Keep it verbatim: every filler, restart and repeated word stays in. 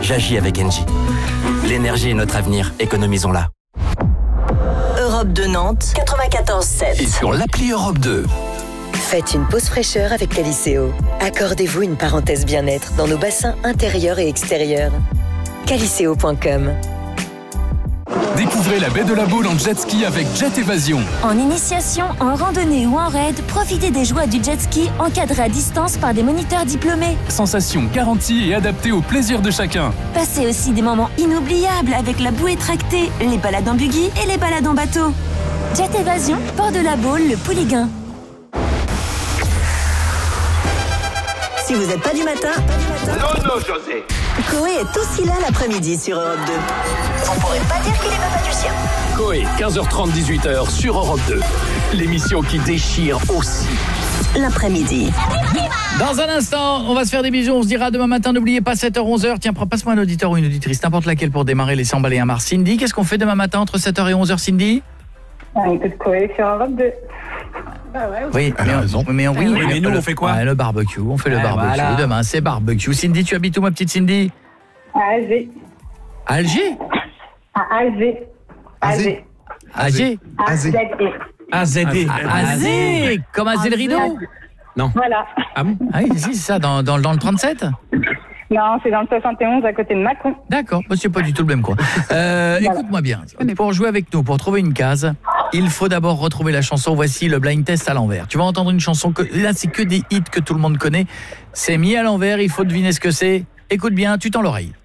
j'agis avec Engie. L'énergie est notre avenir, économisons-la. Europe deux Nantes, quatre-vingt-quatorze sept. Et sur l'appli Europe deux. Faites une pause fraîcheur avec Caliceo. Accordez-vous une parenthèse bien-être dans nos bassins intérieurs et extérieurs. Caliceo point com. Découvrez la baie de la Baule en jet ski avec Jet Évasion. En initiation, en randonnée ou en raid, profitez des joies du jet ski encadré à distance par des moniteurs diplômés. Sensation garantie et adaptée au plaisir de chacun. Passez aussi des moments inoubliables avec la bouée tractée, les balades en buggy et les balades en bateau. Jet Évasion, Port de la Baule, le Pouliguen. Si vous n'êtes pas du matin, Non, non, José. Coé est aussi là l'après-midi sur Europe deux. On pourrait pas dire qu'il est papa du sien. Coé, quinze heures trente, dix-huit heures sur Europe deux. L'émission qui déchire aussi. L'après-midi. Dans un instant, on va se faire des bisous. On se dira demain matin, n'oubliez pas sept heures onze heures. Tiens, passe-moi un auditeur ou une auditrice, n'importe laquelle pour démarrer les s'emballer un mar. Cindy, qu'est-ce qu'on fait demain matin entre sept heures et onze heures, Cindy? Un peu de Coé sur Europe deux. Bah ouais, oui, elle a raison. Mais, oui, oui, mais nous, on fait quoi? Ouais, le barbecue, on fait ouais, le barbecue. Voilà. Demain, c'est barbecue. Cindy, tu habites où, ma petite Cindy? À Alger. À Alger? À Alger. Alger. Alger. Alger. A Z D. A Z D. Comme Azé le rideau? Non. Voilà. Ah bon? Ah oui, c'est ça, dans, dans, dans le trente-sept? Non, c'est dans le soixante et onze à côté de Mâcon. D'accord, bah, c'est pas du tout le même coin. Euh, voilà. Écoute-moi bien, pour jouer avec nous, pour trouver une case, il faut d'abord retrouver la chanson. Voici le blind test à l'envers. Tu vas entendre une chanson, que là c'est que des hits que tout le monde connaît. C'est mis à l'envers, il faut deviner ce que c'est. Écoute bien, tu tends l'oreille.